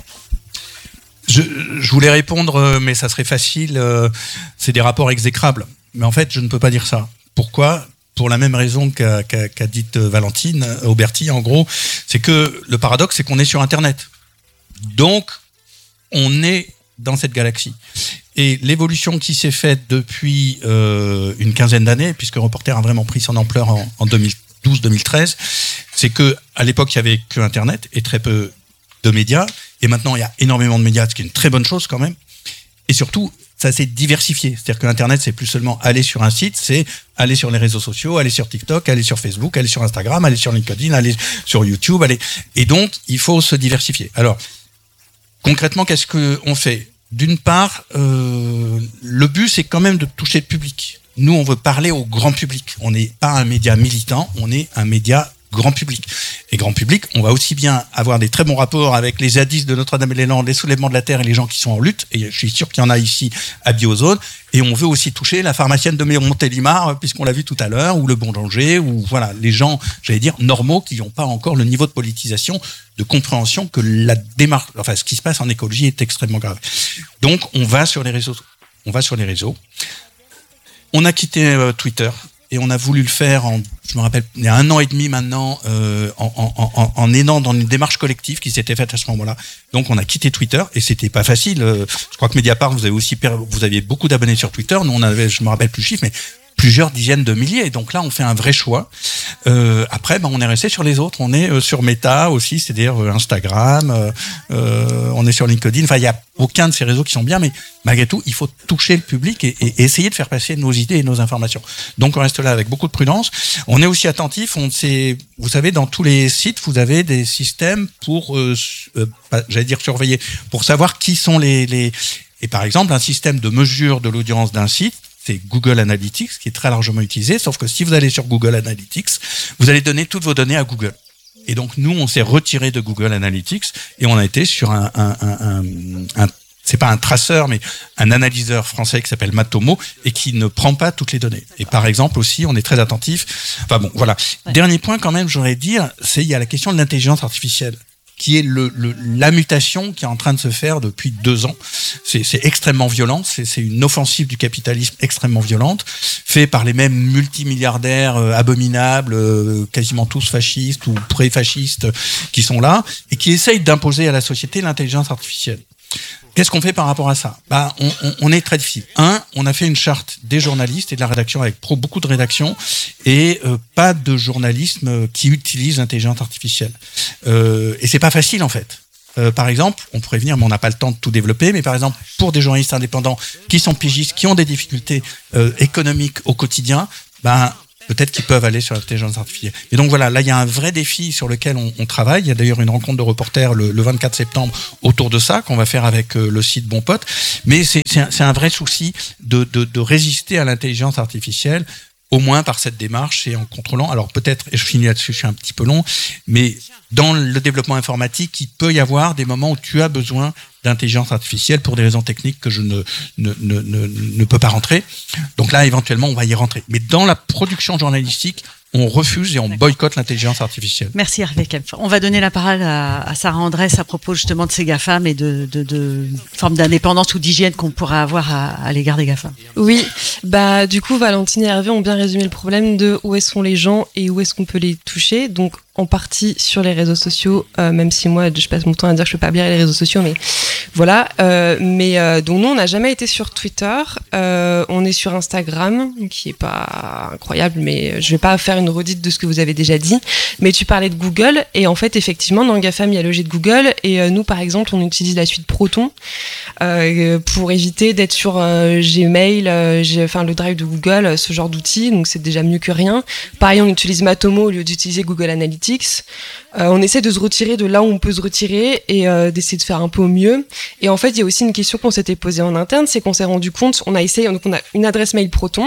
Je, je voulais répondre, mais ça serait facile. Euh, c'est des rapports exécrables. Mais en fait, je ne peux pas dire ça. Pourquoi ? Pour la même raison qu'a, qu'a, qu'a dit Valentine Auberti, en gros, c'est que le paradoxe, c'est qu'on est sur Internet. Donc, on est dans cette galaxie. Et l'évolution qui s'est faite depuis euh, une quinzaine d'années, puisque Reporter a vraiment pris son ampleur en, en deux mille douze deux mille treize, c'est que à l'époque, il n'y avait que Internet et très peu de médias. Et maintenant, il y a énormément de médias, ce qui est une très bonne chose quand même. Et surtout, ça s'est diversifié. C'est-à-dire que Internet, c'est plus seulement aller sur un site, c'est aller sur les réseaux sociaux, aller sur TikTok, aller sur Facebook, aller sur Instagram, aller sur LinkedIn, aller sur YouTube, aller. Et donc, il faut se diversifier. Alors, concrètement, qu'est-ce qu'on fait? D'une part, euh, le but, c'est quand même de toucher le public. Nous, on veut parler au grand public. On n'est pas un média militant, on est un média grand public. Et grand public, on va aussi bien avoir des très bons rapports avec les zadistes de Notre-Dame-des-Landes, les soulèvements de la terre et les gens qui sont en lutte. Et je suis sûr qu'il y en a ici à Biozone. Et on veut aussi toucher la pharmacienne de Montélimar, puisqu'on l'a vu tout à l'heure, ou le boulanger, ou voilà, les gens, j'allais dire, normaux qui n'ont pas encore le niveau de politisation, de compréhension que la démarche, enfin, ce qui se passe en écologie est extrêmement grave. Donc, on va sur les réseaux. On va sur les réseaux. On a quitté euh, Twitter. Et on a voulu le faire, en, je me rappelle, il y a un an et demi maintenant, euh, en, en, en, en aidant dans une démarche collective qui s'était faite à ce moment-là. Donc on a quitté Twitter et c'était pas facile. Je crois que Mediapart, vous avez aussi, vous aviez beaucoup d'abonnés sur Twitter. Nous on avait, je me rappelle plus le chiffre, mais plusieurs dizaines de milliers. Donc là, on fait un vrai choix. Euh, après, ben, on est resté sur les autres. On est euh, sur Meta aussi, c'est-à-dire euh, Instagram. Euh, euh, on est sur LinkedIn. Enfin, il y a aucun de ces réseaux qui sont bien, mais malgré tout, il faut toucher le public et, et essayer de faire passer nos idées et nos informations. Donc, on reste là avec beaucoup de prudence. On est aussi attentif. On sait, vous savez, dans tous les sites, vous avez des systèmes pour, euh, euh, j'allais dire surveiller, pour savoir qui sont les, les. Et par exemple, un système de mesure de l'audience d'un site. C'est Google Analytics qui est très largement utilisé, sauf que si vous allez sur Google Analytics, vous allez donner toutes vos données à Google. Et donc nous, on s'est retiré de Google Analytics et on a été sur un, un, un, un, un c'est pas un traceur, mais un analyseur français qui s'appelle Matomo et qui ne prend pas toutes les données. Et par exemple aussi, on est très attentif. Enfin bon, voilà. Ouais. Dernier point quand même, j'aurais dire, c'est il y a la question de l'intelligence artificielle, qui est le, le, la mutation qui est en train de se faire depuis deux ans. C'est, c'est extrêmement violent, c'est, c'est une offensive du capitalisme extrêmement violente, fait par les mêmes multimilliardaires euh, abominables, euh, quasiment tous fascistes ou pré-fascistes qui sont là, et qui essayent d'imposer à la société l'intelligence artificielle. Qu'est-ce qu'on fait par rapport à ça? Bah, on, on, on est très difficile. Un, on a fait une charte des journalistes et de la rédaction avec pro, beaucoup de rédaction et euh, pas de journalisme qui utilise l'intelligence artificielle. Euh, et c'est pas facile en fait. Euh, par exemple, on pourrait venir, mais on n'a pas le temps de tout développer. Mais par exemple, pour des journalistes indépendants qui sont pigistes, qui ont des difficultés euh, économiques au quotidien, ben peut-être qu'ils peuvent aller sur l'intelligence artificielle. Et donc voilà, là il y a un vrai défi sur lequel on, on travaille. Il y a d'ailleurs une rencontre de reporters le, le vingt-quatre septembre autour de ça qu'on va faire avec euh, le site Bon Pote. Mais c'est, c'est, un, c'est un vrai souci de, de, de résister à l'intelligence artificielle, au moins par cette démarche et en contrôlant. Alors peut-être, et je finis là-dessus, je suis un petit peu long, mais dans le développement informatique, il peut y avoir des moments où tu as besoin d'intelligence artificielle pour des raisons techniques que je ne, ne, ne, ne, ne peux pas rentrer. Donc là, éventuellement, on va y rentrer. Mais dans la production journalistique, on refuse et on boycotte l'intelligence artificielle. Merci Hervé Kempf. On va donner la parole à, à Sarah Andrès à propos justement de ces GAFAM et de, de, de forme d'indépendance ou d'hygiène qu'on pourra avoir à, à l'égard des GAFAM. Oui, bah du coup Valentine et Hervé ont bien résumé le problème de où est-ce sont les gens et où est-ce qu'on peut les toucher. Donc en partie sur les réseaux sociaux, euh, même si moi je passe mon temps à dire que je peux pas bien les réseaux sociaux, mais voilà. Euh, mais euh, donc nous on n'a jamais été sur Twitter, euh, on est sur Instagram, qui est pas incroyable, mais je vais pas faire une redite de ce que vous avez déjà dit. Mais tu parlais de Google et en fait effectivement dans le GAFAM il y a le G de Google et euh, nous par exemple on utilise la suite Proton euh, pour éviter d'être sur euh, Gmail, euh, j'ai, enfin le Drive de Google, ce genre d'outils, donc c'est déjà mieux que rien. Pareil on utilise Matomo au lieu d'utiliser Google Analytics. Euh, on essaie de se retirer de là où on peut se retirer et euh, d'essayer de faire un peu au mieux. Et en fait, il y a aussi une question qu'on s'était posée en interne, c'est qu'on s'est rendu compte, on a essayé, donc on a une adresse mail Proton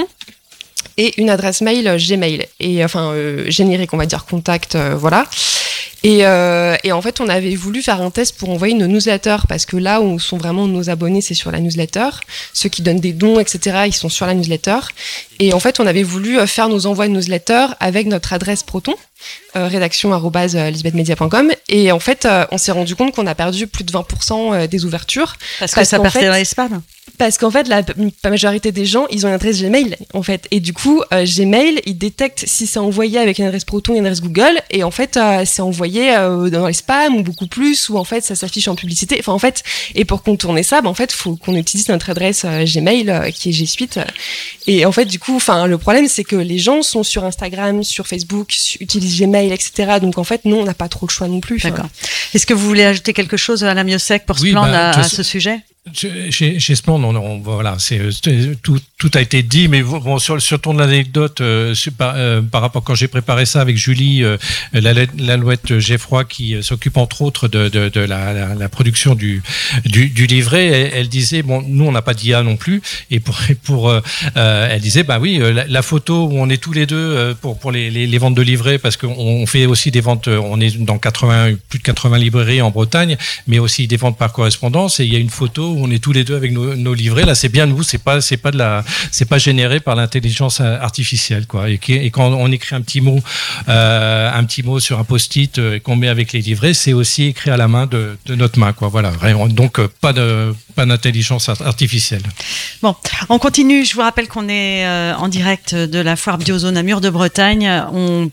et une adresse mail Gmail et enfin euh, générique, on va dire contact, euh, voilà. Et, euh, et en fait, on avait voulu faire un test pour envoyer nos newsletters parce que là où sont vraiment nos abonnés, c'est sur la newsletter. Ceux qui donnent des dons, et cetera, ils sont sur la newsletter. Et en fait, on avait voulu faire nos envois de newsletters avec notre adresse Proton, euh, rédaction arobase lisbethmedia point com. Et en fait, euh, on s'est rendu compte qu'on a perdu plus de vingt pour cent des ouvertures. Parce que parce ça partait dans les spams. Parce qu'en fait, la, la majorité des gens, ils ont une adresse Gmail, en fait. Et du coup, euh, Gmail, il détecte si c'est envoyé avec une adresse Proton et une adresse Google. Et en fait, euh, c'est envoyé euh, dans les spams ou beaucoup plus, ou en fait, ça s'affiche en publicité. Enfin, en fait, et pour contourner ça, bah, en fait, il faut qu'on utilise notre adresse euh, Gmail, euh, qui est G Suite. Et en fait, du coup, enfin, le problème, c'est que les gens sont sur Instagram, sur Facebook, utilisent Gmail, et cetera. Donc, en fait, nous, on n'a pas trop le choix non plus. D'accord. Est-ce que vous voulez ajouter quelque chose, Alain Miossec, pour se oui, prendre bah, à, à ce sujet ? Chez, chez Splend, on, on, voilà, c'est, tout, tout a été dit, mais bon, sur, sur ton anecdote, euh, par, euh, par rapport quand j'ai préparé ça avec Julie, euh, l'Alouette Geffroy, qui euh, s'occupe entre autres de, de, de la, la, la production du, du, du livret, elle, elle disait, bon, nous on n'a pas d'I A non plus, et pour, pour euh, elle disait, bah oui, la, la photo où on est tous les deux euh, pour, pour les, les, les ventes de livrets, parce qu'on on fait aussi des ventes, on est dans quatre-vingts, plus de quatre-vingts librairies en Bretagne, mais aussi des ventes par correspondance, et il y a une photo où on est tous les deux avec nos, nos livrets. Là, c'est bien nous, c'est pas, c'est pas de la, c'est pas généré par l'intelligence artificielle, quoi. Et, qui, et quand on écrit un petit mot, euh, un petit mot sur un post-it euh, qu'on met avec les livrets, c'est aussi écrit à la main de, de notre main, quoi. Voilà. Donc euh, pas de, pas d'intelligence artificielle. Bon, on continue. Je vous rappelle qu'on est euh, en direct de la foire Biozone à Mur de Bretagne. On,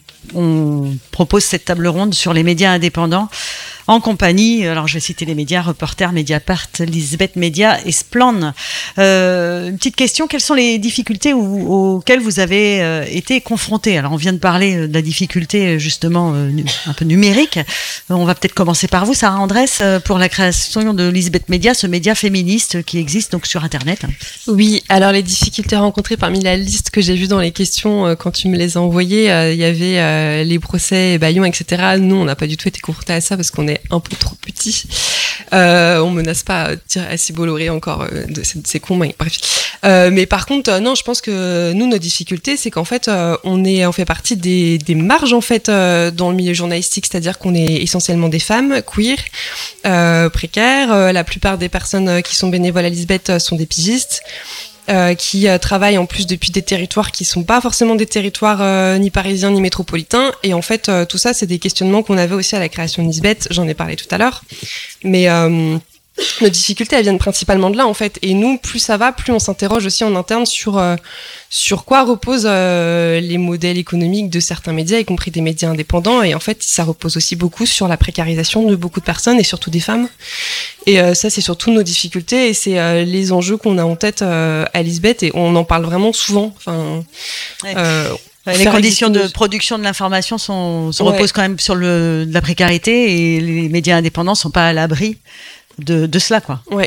on propose cette table ronde sur les médias indépendants, en compagnie, alors je vais citer les médias, Reporter, Mediapart, Lisbeth Média et Splend. Euh, une petite question, quelles sont les difficultés où, auxquelles vous avez euh, été confrontés? Alors on vient de parler de la difficulté justement euh, un peu numérique. On va peut-être commencer par vous, Sarah Andrès, pour la création de Lisbeth Média, ce média féministe qui existe donc sur Internet. Oui, alors les difficultés rencontrées parmi la liste que j'ai vue dans les questions euh, quand tu me les as envoyées, euh, il y avait euh, les procès Bayon, et cetera. Nous, on n'a pas du tout été confrontés à ça parce qu'on est un peu trop petit. Euh, on menace pas à dire à Bolloré encore, euh, de, c'est, c'est con, mais bref. Euh, mais par contre, euh, non, je pense que nous, nos difficultés, c'est qu'en fait, euh, on est, on fait partie des, des marges en fait euh, dans le milieu journalistique, c'est-à-dire qu'on est essentiellement des femmes queer, euh, précaires. Euh, la plupart des personnes qui sont bénévoles à Lisbeth euh, sont des pigistes. Euh, qui euh, travaillent en plus depuis des territoires qui sont pas forcément des territoires euh, ni parisiens ni métropolitains, et en fait euh, tout ça c'est des questionnements qu'on avait aussi à la création de Lisbeth, j'en ai parlé tout à l'heure, mais euh, nos difficultés elles viennent principalement de là en fait, et nous plus ça va, plus on s'interroge aussi en interne sur euh, sur quoi reposent euh, les modèles économiques de certains médias, y compris des médias indépendants, et en fait ça repose aussi beaucoup sur la précarisation de beaucoup de personnes et surtout des femmes. Et euh, ça, c'est surtout nos difficultés, et c'est euh, les enjeux qu'on a en tête euh, à Lisbeth, et on en parle vraiment souvent. Enfin, ouais. euh, les conditions de production de l'information sont, se reposent ouais. quand même sur le, de la précarité, et les médias indépendants sont pas à l'abri de, de cela, quoi. Ouais.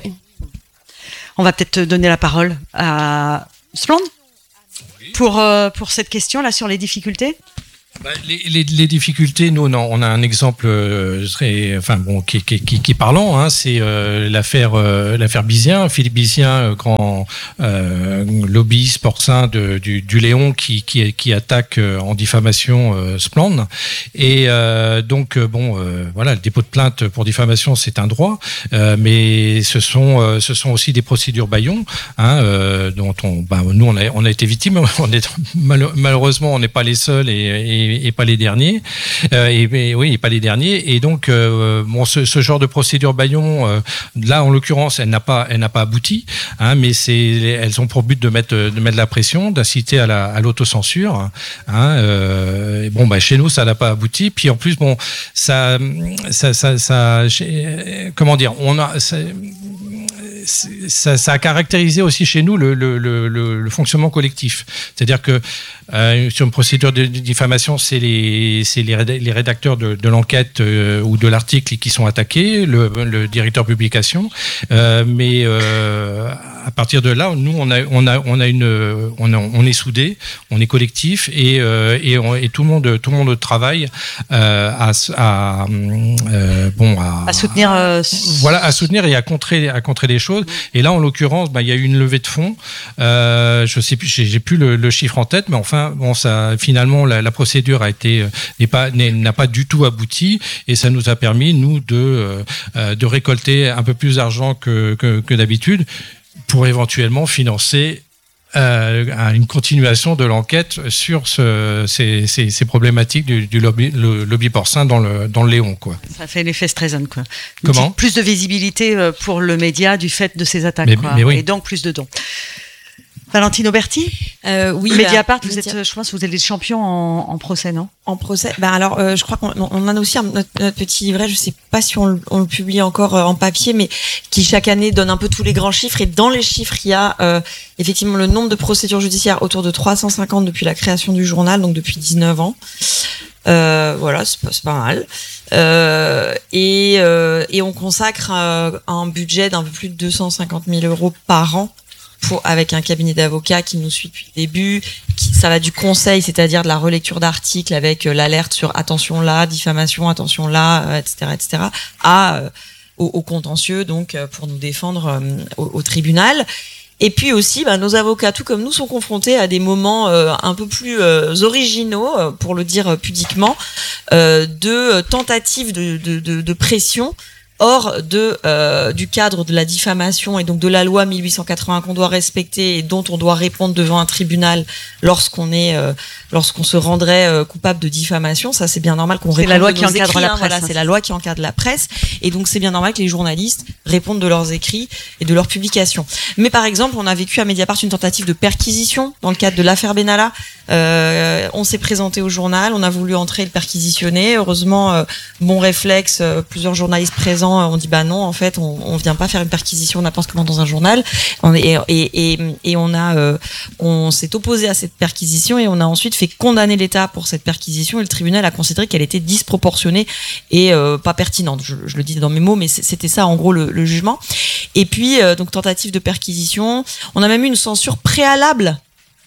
On va peut-être donner la parole à Splend pour euh, pour cette question là sur les difficultés. Bah, les, les, les difficultés, nous, non, on a un exemple euh, très, enfin bon, qui, qui, qui, qui est parlant. Hein, c'est euh, l'affaire, euh, l'affaire Bizien, Philippe Bizien, euh, grand euh, lobbyiste porcin de, du, du Léon, qui, qui, qui attaque euh, en diffamation euh, Splend. Et euh, donc, euh, bon, euh, voilà, le dépôt de plainte pour diffamation, c'est un droit, euh, mais ce sont, euh, ce sont aussi des procédures Bayon, hein, euh, dont on, bah, nous, on a, on a été victimes. On est malheureusement, on n'est pas les seuls, et, et et pas les derniers, euh, et, et oui, et pas les derniers. Et donc, euh, bon, ce, ce genre de procédure Bayon, euh, là, en l'occurrence, elle n'a pas, elle n'a pas abouti, hein, mais c'est, elles ont pour but de mettre, de mettre la pression, d'inciter à la, à l'autocensure. Hein, euh, et bon, bah, chez nous, ça n'a pas abouti. Puis en plus, bon, ça, ça, ça, ça comment dire, on a. Ça, Ça, ça a caractérisé aussi chez nous le, le, le, le fonctionnement collectif. C'est-à-dire que euh, sur une procédure de diffamation, c'est les, c'est les rédacteurs de, de l'enquête euh, ou de l'article qui sont attaqués, le, le directeur publication. Euh, mais euh, à partir de là, nous, on a, on a, on a une, on, a, on est soudés, on est collectif, et, euh, et, on, et tout le monde, tout le monde travaille euh, à, à euh, bon, à, à soutenir, euh, voilà, à soutenir et à contrer, à contrer les choses. Et là, en l'occurrence, bah, il y a eu une levée de fonds. Euh, je sais plus, j'ai, j'ai plus le, le chiffre en tête, mais enfin, bon, ça, finalement, la, la procédure a été, n'est pas, n'est, n'a pas du tout abouti, et ça nous a permis, nous, de, euh, de récolter un peu plus d'argent que, que, que d'habitude pour éventuellement financer Euh, une continuation de l'enquête sur ce, ces, ces, ces problématiques du, du lobby, le lobby porcin dans le, dans le Léon, quoi. Ça fait l'effet Streisand, quoi. Une Comment ? Plus de visibilité pour le média du fait de ces attaques, mais, quoi. Mais oui. Et donc plus de dons. Valentine Auberti, euh, oui, Mediapart, bah, vous êtes, je pense, que vous êtes les champions en, en procès, non ? En procès. Ben alors, euh, je crois qu'on on a aussi un, notre, notre petit livret. Je sais pas si on le, on le publie encore euh, en papier, mais qui chaque année donne un peu tous les grands chiffres. Et dans les chiffres, il y a euh, effectivement le nombre de procédures judiciaires, autour de trois cent cinquante depuis la création du journal, donc depuis dix-neuf ans. Euh, voilà, c'est pas, c'est pas mal. Euh, et, euh, et on consacre un, un budget d'un peu plus de deux cent cinquante mille euros par an pour, avec un cabinet d'avocats qui nous suit depuis le début. Qui, ça va du conseil, c'est-à-dire de la relecture d'articles avec euh, l'alerte sur attention là, diffamation, attention là, euh, et cetera, et cetera, à euh, au, au contentieux, donc euh, pour nous défendre euh, au, au tribunal. Et puis aussi, bah, nos avocats, tout comme nous, sont confrontés à des moments euh, un peu plus euh, originaux, euh, pour le dire euh, pudiquement, euh, de tentatives de, de, de, de pression hors de euh, du cadre de la diffamation et donc de la loi mille huit cent quatre-vingts qu'on doit respecter et dont on doit répondre devant un tribunal lorsqu'on est euh, lorsqu'on se rendrait euh, coupable de diffamation. Ça, c'est bien normal qu'on réponde. C'est la loi de qui nos encadre écrits, la hein, presse. voilà, c'est la loi qui encadre la presse et donc c'est bien normal que les journalistes répondent de leurs écrits et de leurs publications. Mais par exemple, on a vécu à Mediapart une tentative de perquisition dans le cadre de l'affaire Benalla. Euh, on s'est présenté au journal, on a voulu entrer et le perquisitionner. Heureusement, euh, bon réflexe, euh, plusieurs journalistes présents ont dit bah non, en fait, on, on vient pas faire une perquisition n'importe comment dans un journal. On est, et, et, et, et on a, euh, on s'est opposé à cette perquisition et on a ensuite fait condamner l'État pour cette perquisition et le tribunal a considéré qu'elle était disproportionnée et euh, pas pertinente. Je, je le dis dans mes mots, mais c'était ça en gros le, le jugement. Et puis euh, donc tentative de perquisition. On a même eu une censure préalable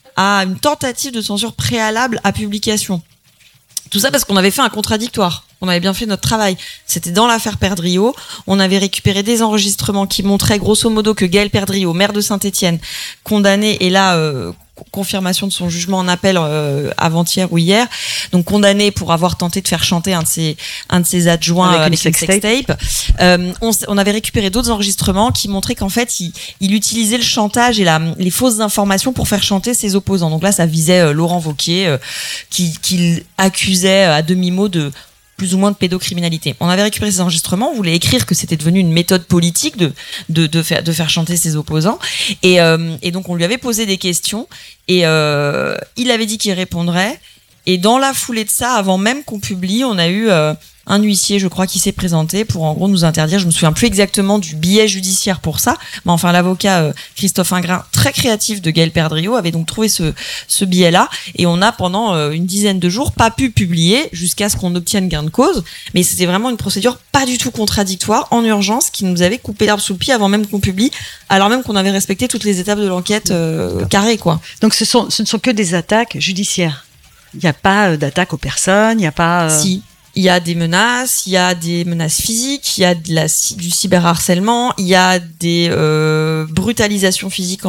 à une tentative de censure préalable à publication. Tout ça parce qu'on avait fait un contradictoire. On avait bien fait notre travail. C'était dans l'affaire Perdriau. On avait récupéré des enregistrements qui montraient grosso modo que Gaël Perdriau, maire de Saint-Étienne, condamné, et là, euh, confirmation de son jugement en appel euh, avant-hier ou hier, donc condamné pour avoir tenté de faire chanter un de ses, un de ses adjoints avec, avec une sextape. Sex euh, on, on avait récupéré d'autres enregistrements qui montraient qu'en fait, il, il utilisait le chantage et la, les fausses informations pour faire chanter ses opposants. Donc là, ça visait euh, Laurent Wauquiez, euh, qui, qui accusait à demi-mot de plus ou moins de pédocriminalité. On avait récupéré ces enregistrements, on voulait écrire que c'était devenu une méthode politique de, de, de, faire, de faire chanter ses opposants. Et, euh, et donc, on lui avait posé des questions et euh, il avait dit qu'il répondrait. Et dans la foulée de ça, avant même qu'on publie, on a eu euh, un huissier, je crois, qui s'est présenté pour en gros nous interdire. Je me souviens plus exactement du billet judiciaire pour ça, mais enfin l'avocat euh, Christophe Ingrin, très créatif de Gaël Perdriau, avait donc trouvé ce, ce billet-là. Et on a pendant euh, une dizaine de jours pas pu publier jusqu'à ce qu'on obtienne gain de cause. Mais c'était vraiment une procédure pas du tout contradictoire, en urgence, qui nous avait coupé l'herbe sous le pied avant même qu'on publie, alors même qu'on avait respecté toutes les étapes de l'enquête euh, carrée, quoi. Donc ce, sont, ce ne sont que des attaques judiciaires. Il n'y a pas d'attaque aux personnes, il n'y a pas... Euh... Si, il y a des menaces, il y a des menaces physiques, il y a de la, du cyberharcèlement, il y a des euh, brutalisations physiques